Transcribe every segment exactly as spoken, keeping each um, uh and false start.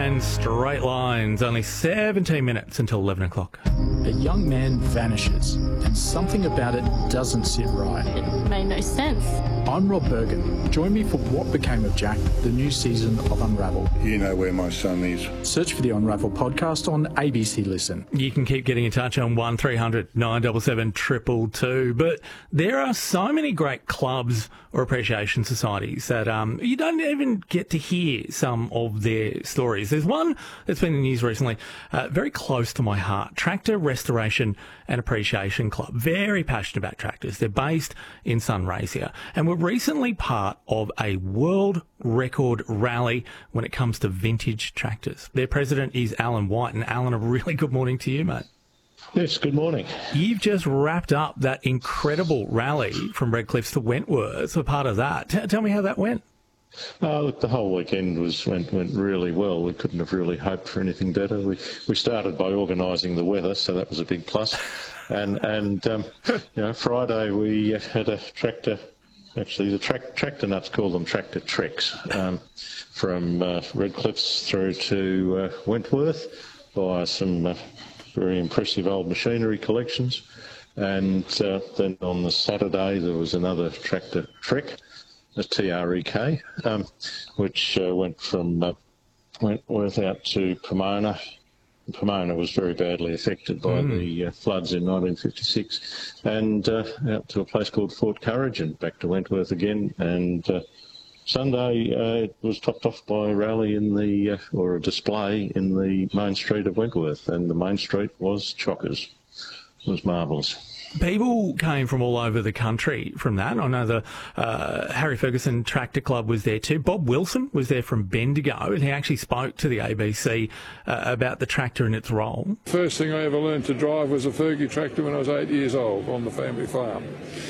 nine, Straight Lines. Only seventeen minutes until eleven o'clock. A young man vanishes, and something about it doesn't sit right. It made no sense. I'm Rob Bergen. Join me for What Became of Jack, the new season of Unravel. You know where my son is. Search for the Unravel podcast on A B C Listen. You can keep getting in touch on one three hundred nine seven seven two two two. But there are so many great clubs or appreciation societies that um, you don't even get to hear some of their stories. There's one that's been in the news recently, uh, very close to my heart, Tractor Restoration and Appreciation Club. Very passionate about tractors. They're based in Sunraysia and were recently part of a world record rally when it comes to vintage tractors. Their president is Alan White. And Alan, a really good morning to you, mate. Yes, good morning. You've just wrapped up that incredible rally from Redcliffs to Wentworth. A part of that. T- tell me how that went. Uh, look, the whole weekend was went went really well. We couldn't have really hoped for anything better. We we started by organising the weather, so that was a big plus. And and um, you know, Friday we had a tractor. Actually, the tra- tractor nuts call them tractor treks um, from uh, Redcliffs through to uh, Wentworth via some uh, very impressive old machinery collections. And uh, then on the Saturday there was another tractor trek, a T R E K, um, which uh, went from uh, Wentworth out to Pomona. Pomona was very badly affected by mm. the uh, floods in nineteen fifty-six, and uh, out to a place called Fort Courage and back to Wentworth again. And uh, Sunday uh, it was topped off by a rally in the, uh, or a display in the main street of Wentworth, and the main street was chockers. It was marvellous. People came from all over the country from that. I know the uh, Harry Ferguson Tractor Club was there too. Bob Wilson was there from Bendigo, and he actually spoke to the A B C uh, about the tractor and its role. First thing I ever learned to drive was a Fergie tractor when I was eight years old on the family farm.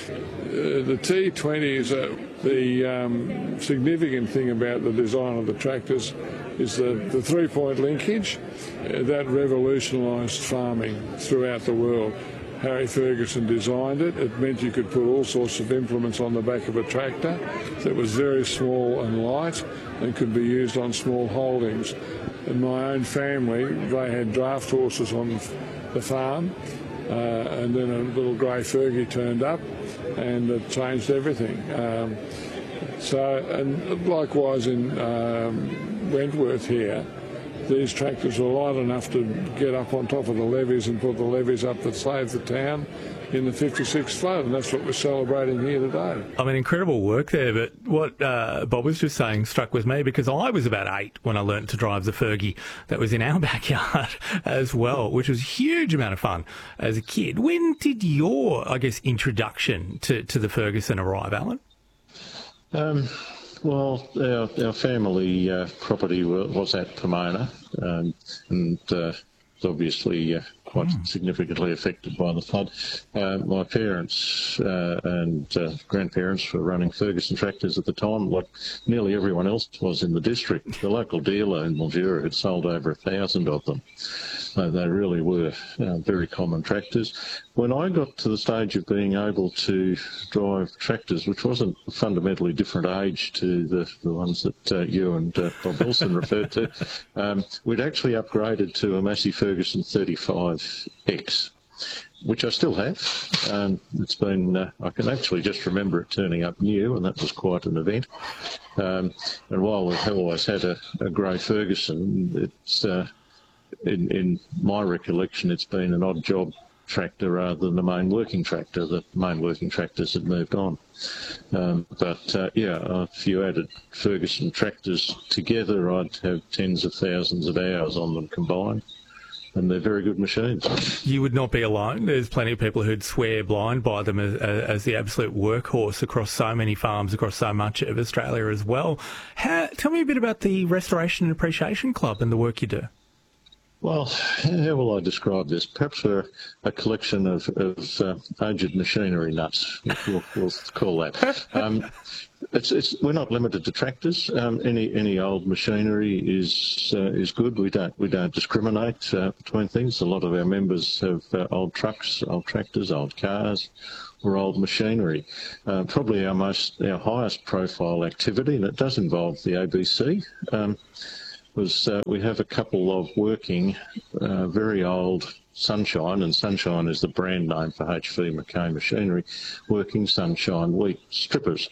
Uh, the T twenty is a, the um, significant thing about the design of the tractors is the, the three-point linkage. Uh, that revolutionised farming throughout the world. Harry Ferguson designed it. It meant you could put all sorts of implements on the back of a tractor that was very small and light and could be used on small holdings. In my own family, they had draft horses on the farm, uh, and then a little grey Fergie turned up, and it changed everything. Um, so, and likewise in um, Wentworth here, these tractors were light enough to get up on top of the levees and put the levees up that saved the town in the fifty-six flood, and that's what we're celebrating here today. I mean, incredible work there, but what uh, Bob was just saying struck with me because I was about eight when I learnt to drive the Fergie that was in our backyard as well, which was a huge amount of fun as a kid. When did your, I guess, introduction to, to the Ferguson arrive, Alan? Um... Well, our, our family uh, property was at Pomona, um, and uh, was obviously uh, quite mm. significantly affected by the flood. Uh, my parents uh, and uh, grandparents were running Ferguson tractors at the time, like nearly everyone else was in the district. The local dealer in Mildura had sold over a thousand of them. So they really were uh, very common tractors. When I got to the stage of being able to drive tractors, which wasn't a fundamentally different age to the, the ones that uh, you and uh, Bob Wilson referred to, um, we'd actually upgraded to a Massey Ferguson thirty-five X, which I still have. Um, it's been, uh, I can actually just remember it turning up new, and that was quite an event. Um, and while we've always had a, a grey Ferguson, it's... Uh, In, in my recollection, it's been an odd job tractor rather than the main working tractor. The main working tractors had moved on. Um, but, uh, yeah, if you added Ferguson tractors together, I'd have tens of thousands of hours on them combined. And they're very good machines. You would not be alone. There's plenty of people who'd swear blind by them as, as the absolute workhorse across so many farms, across so much of Australia as well. How, tell me a bit about the Restoration and Appreciation Club and the work you do. Well, how will I describe this? Perhaps we're a collection of, of uh, aged machinery nuts, we'll, we'll call that. Um, it's, it's, we're not limited to tractors. Um, any any old machinery is uh, is good. We don't we don't discriminate uh, between things. A lot of our members have uh, old trucks, old tractors, old cars, or old machinery. Uh, probably our most our highest profile activity, and it does involve the A B C. Um, was uh, we have a couple of working, uh, very old Sunshine, and Sunshine is the brand name for H V Mackay machinery, working Sunshine wheat strippers.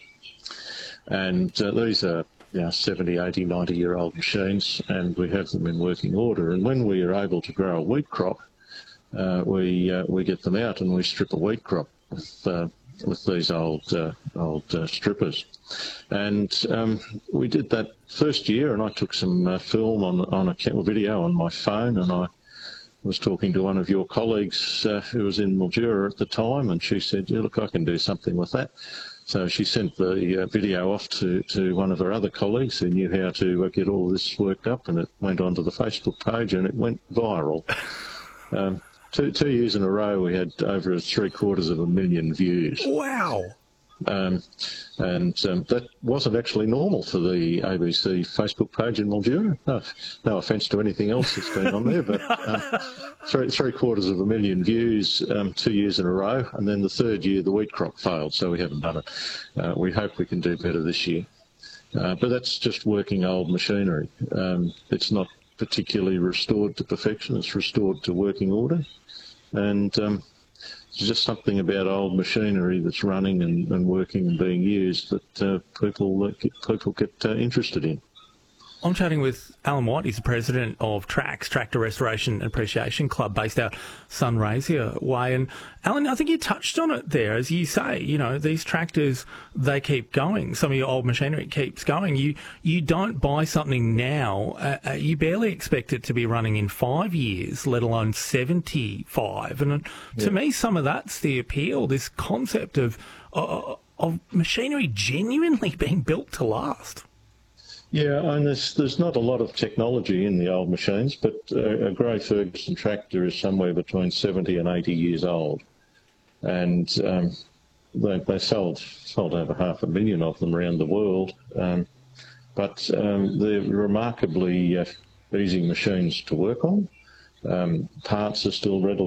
And uh, these are you know, seventy, eighty, ninety year old machines, and we have them in working order. And when we are able to grow a wheat crop, uh, we uh, we get them out and we strip a wheat crop with uh, with these old uh, old uh, strippers. And um, we did that first year, and I took some uh, film on on a video on my phone, and I was talking to one of your colleagues uh, who was in Mildura at the time, and she said, yeah, look, I can do something with that. So she sent the uh, video off to, to one of her other colleagues who knew how to uh, get all this worked up, and it went onto the Facebook page and it went viral. Um, two, two years in a row we had over three quarters of a million views. Wow. Um, and um, that wasn't actually normal for the A B C Facebook page in Mildura. No, no offence to anything else that's been on there, but um, three, three quarters of a million views um, two years in a row, and then the third year the wheat crop failed, so we haven't done it. Uh, we hope we can do better this year. Uh, but that's just working old machinery. Um, it's not particularly restored to perfection, it's restored to working order. And um, it's just something about old machinery that's running and, and working and being used that uh, people uh, get, people get uh, interested in. I'm chatting with Alan White. He's the president of TRACS, Tractor Restoration and Appreciation Club, based out Sunraysia Way. And Alan, I think you touched on it there, as you say. You know, these tractors, they keep going. Some of your old machinery keeps going. You you don't buy something now. Uh, you barely expect it to be running in five years, let alone seventy-five. And yeah. to me, some of that's the appeal. This concept of uh, of machinery genuinely being built to last. Yeah, and there's, there's not a lot of technology in the old machines, but uh, a Grey Ferguson tractor is somewhere between seventy and eighty years old. And um, they, they sold, sold over half a million of them around the world. Um, but um, they're remarkably uh, easy machines to work on. Um, parts are still readily